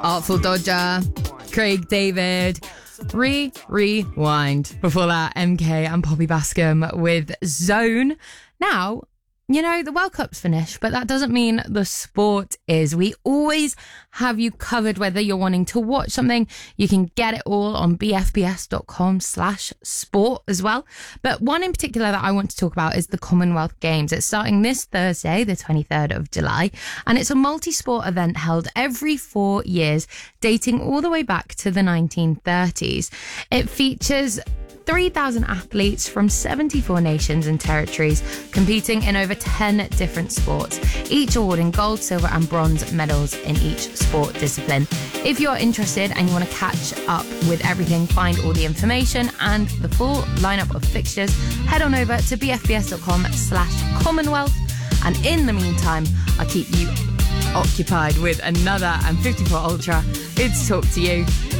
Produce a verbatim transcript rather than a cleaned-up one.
Artful Dodger, Craig David, Re Rewind. Before that, M K and Poppy Bascom with Zone. Now, you know, the World Cup's finished, but that doesn't mean the sport is. We always have you covered, whether you're wanting to watch something. You can get it all on bfbs.com slash sport as well. But one in particular that I want to talk about is the Commonwealth Games. It's starting this Thursday, the twenty-third of July, and it's a multi-sport event held every four years, dating all the way back to the nineteen thirties. It features three thousand athletes from seventy-four nations and territories competing in over ten different sports, each awarding gold, silver and bronze medals in each sport discipline. If you're interested and you want to catch up with everything, find all the information and the full lineup of fixtures, head on over to bfbs.com slash commonwealth. And in the meantime, I'll keep you occupied with another and fifty-four Ultra. Good to talk to you.